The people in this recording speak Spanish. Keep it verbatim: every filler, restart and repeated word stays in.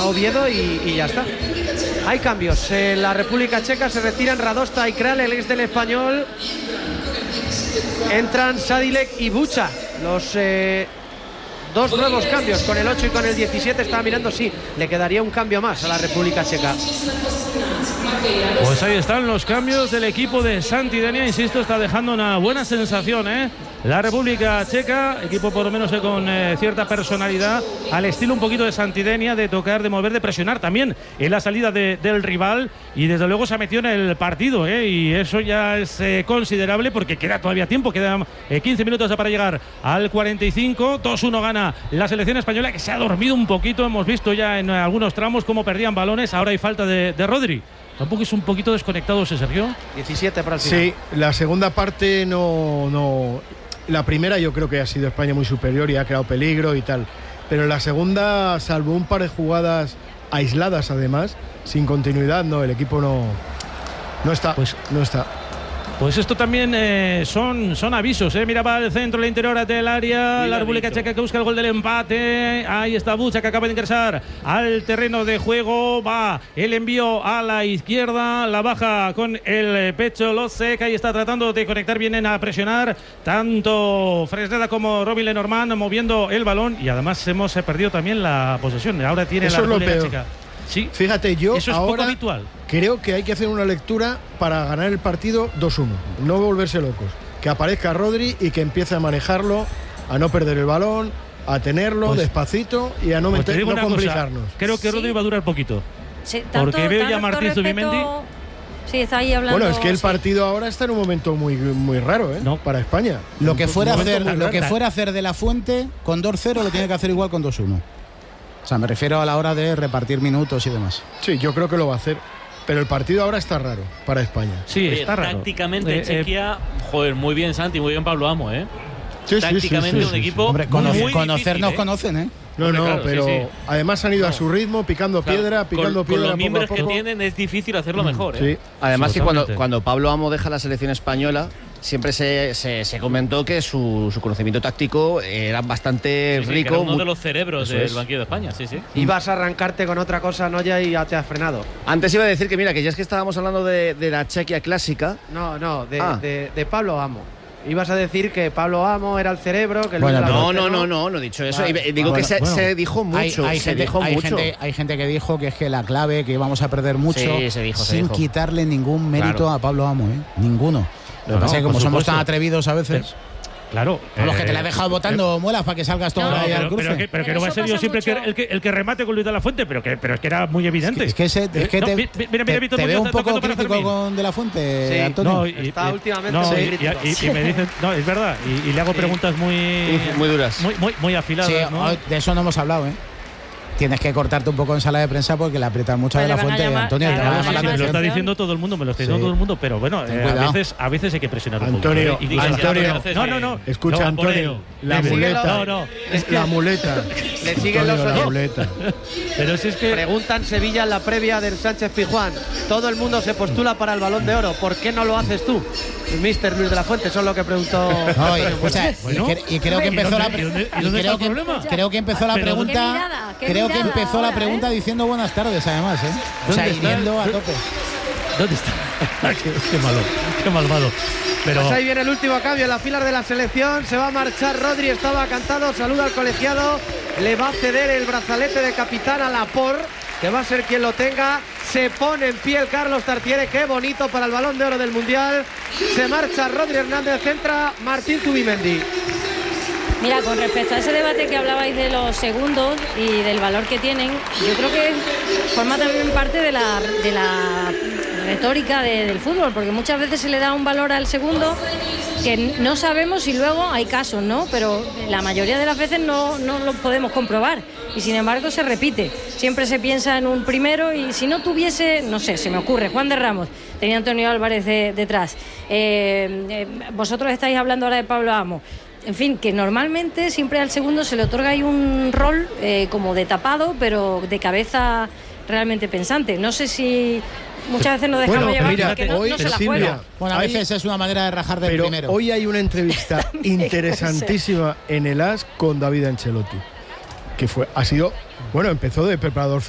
Oviedo y, y ya está. Hay cambios. En la República Checa se retiran Radosta y Kral, el ex del Español. Entran Sadilek y Bucha. Los eh, dos nuevos cambios con el ocho y con el diecisiete. Estaba mirando, sí, le quedaría un cambio más a la República Checa. Pues ahí están los cambios del equipo de Santidenia. Insisto, está dejando una buena sensación, ¿eh? La República Checa, equipo por lo menos eh, con eh, cierta personalidad, al estilo un poquito de Santidenia, de tocar, de mover, de presionar también en la salida de, del rival, y desde luego se ha metido en el partido, ¿eh? Y eso ya es eh, considerable, porque queda todavía tiempo, quedan eh, quince minutos para llegar al cuarenta y cinco. dos uno gana la selección española, que se ha dormido un poquito. Hemos visto ya en algunos tramos cómo perdían balones. Ahora hay falta de, de Rodri. Tampoco es un poquito desconectado ese Sergio. diecisiete para el final. Sí, la segunda parte no, no. La primera yo creo que ha sido España muy superior y ha creado peligro y tal. Pero la segunda, salvo un par de jugadas aisladas además, sin continuidad, no, el equipo no, no está. Pues no está. Pues esto también eh, son, son avisos, ¿eh? Mira, va al centro, el interior del área, la República Checa que busca el gol del empate. Ahí está Bucha, que acaba de ingresar al terreno de juego. Va el envío a la izquierda, la baja con el pecho Lozek. Ahí está tratando de conectar, vienen a presionar tanto Fresneda como Robin Lenormand moviendo el balón, y además hemos perdido también la posesión. Ahora tiene Eso la es lo República peor. Checa. Sí, fíjate, yo eso es ahora poco habitual. Creo que hay que hacer una lectura para ganar el partido dos uno, no volverse locos. Que aparezca Rodri y que empiece a manejarlo, a no perder el balón, a tenerlo pues, despacito y a no, pues meter, no complicarnos. Cosa, creo que Rodri ¿Sí? va a durar poquito. Sí, tanto, porque veo ya a Martín Zubimendi. Sí, está ahí hablando. Bueno, es que el sí. partido ahora está en un momento muy, muy raro, ¿eh? No. Para España. Lo que fuera un hacer, lo raro. que fuera hacer de la Fuente con dos cero lo tiene que hacer igual con dos uno. O sea, me refiero a la hora de repartir minutos y demás. Sí, yo creo que lo va a hacer. Pero el partido ahora está raro para España. Sí, Oye, está raro. Tácticamente eh, en Chequia, joder, muy bien Santi, muy bien Pablo Amo, ¿eh? Sí, Tácticamente sí, sí, sí, un sí, equipo sí. Hombre, conoce, muy conocernos difícil, ¿eh? conocen, ¿eh? No, Hombre, no, claro, pero sí, sí. además han ido no. a su ritmo, picando Claro, piedra, picando con, piedra. con los poco a miembros que poco. tienen es difícil hacerlo mejor, ¿eh? Sí. Además que cuando, Totalmente. cuando Pablo Amo deja la selección española, siempre se, se, se comentó que su, su conocimiento táctico era bastante Sí, sí, rico. que era uno muy, de los cerebros Eso del es. banquillo de España, sí, sí. Ibas a arrancarte con otra cosa, Noya, y ya te has frenado. Antes iba a decir que mira, que ya es que estábamos hablando de, de la Chequia clásica. No, no, de, Ah. de, de Pablo Amo. Ibas a decir que Pablo Amo era el cerebro, que Bueno, Luis No, Laporte no, no, no, no he dicho eso. Vale. Y digo Bueno, que se, bueno. se dijo mucho. Hay, hay se gente, dijo hay, mucho. gente, hay gente que dijo que es que la clave, que íbamos a perder mucho, Sí, se dijo, se sin dijo. quitarle ningún mérito Claro. a Pablo Amo, ¿eh? Ninguno. Lo No, que pasa es que no, como por somos supuesto. tan atrevidos a veces, Claro. a los que eh, te la he dejado votando muelas para que salgas todo No, ahí al pero, cruce. pero que, pero que Pero no va a eso ser yo pasa siempre el que, mucho. el, que, el que remate con Luis de la Fuente, pero que, pero es que era muy evidente. Es que, ese, es que No, te, mi- mira, mira, te- Víctor te veo Muñoz un poco tocando para crítico Fermín. con De la Fuente, Sí. Antonio. No, y, Está y- últimamente no, muy y, crítico. y- y me dicen, no, es verdad, y, y le hago Sí. preguntas muy, Muy duras. muy, muy, muy afiladas, Sí, ¿no? hoy de eso no hemos hablado, ¿eh? Tienes que cortarte un poco en sala de prensa porque le aprietan mucho a Pues De la le van a Fuente, llamar- Antonio. le te van a va a Sí, llamar la sí, me lo atención. está diciendo todo el mundo, me lo está diciendo Sí. todo el mundo, pero bueno, Ten eh, a cuidado. veces a veces hay que presionar un Antonio, poco. ¿eh? Y- y- Antonio, no, no, no. Escucha, No, por Antonio, él. la Le- muleta. No, no. Es que, La muleta. Le siguen los Antonio, la oyentes. muleta. pero si es que Preguntan Sevilla en la previa del Sánchez Pizjuán. Todo el mundo se postula para el Balón de Oro. ¿Por qué no lo haces tú? Mister Luis de la Fuente, eso es lo que preguntó. No, y, escucha, y Bueno. cre- y creo que ¿Y empezó dónde- la pre- y dónde- y y dónde creo está el que- problema? creo que empezó la Pero pregunta ¿dónde- Qué mirada, qué creo que mirada empezó la ahora, pregunta ¿eh? diciendo buenas tardes además, ¿eh? O sea, ¿Dónde está? hiriendo a ¿Dó- tope. ¿dónde está? qué, qué malo, qué malvado. Pero Pues ahí viene el último cambio en la fila de la selección. Se va a marchar Rodri, estaba cantado. Saluda al colegiado. Le va a ceder el brazalete de capitán a Laporte, que va a ser quien lo tenga. Se pone en pie el Carlos Tartiere. Qué bonito para el Balón de Oro del Mundial. Se marcha Rodri Hernández, entra Martín Zubimendi. Mira, con respecto a ese debate que hablabais de los segundos y del valor que tienen, yo creo que forma también parte de la, de la retórica de- del fútbol, porque muchas veces se le da un valor al segundo que no sabemos si luego hay casos, ¿no? Pero la mayoría de las veces no, no lo podemos comprobar y sin embargo se repite. Siempre se piensa en un primero y si no tuviese, no sé, se me ocurre, Juan de Ramos, tenía Antonio Álvarez de- detrás. Eh, eh, vosotros estáis hablando ahora de Pablo Amo. En fin, que normalmente siempre al segundo se le otorga ahí un rol eh, como de tapado, pero de cabeza realmente pensante. No sé si muchas veces nos dejamos Bueno, llevar mira, porque no, hoy, no se la Silvia, juega. Bueno, a Hay- veces es una manera de rajar del Pero primero. hoy hay una entrevista interesantísima en el A S con David Ancelotti, que fue, ha sido, bueno, empezó de preparador